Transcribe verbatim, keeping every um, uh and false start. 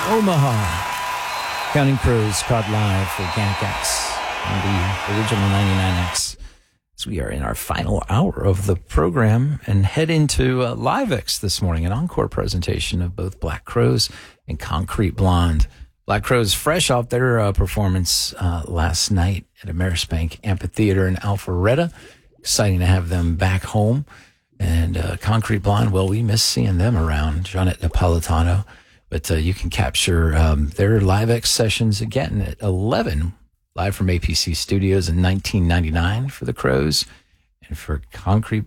Omaha. Counting Crows caught live for Organic X on the original ninety-nine X. As we are in our final hour of the program and head into uh, Live X this morning, an encore presentation of both Black Crowes and Concrete Blonde. Black Crowes fresh off their uh, performance uh, last night at Amerisbank Amphitheater in Alpharetta. Exciting to have them back home. And uh, Concrete Blonde, well, we miss seeing them around. Jeanette Napolitano. But uh, you can capture um, their Live X sessions again at eleven, live from A P C Studios in nineteen ninety-nine for the Crowes. And for Concrete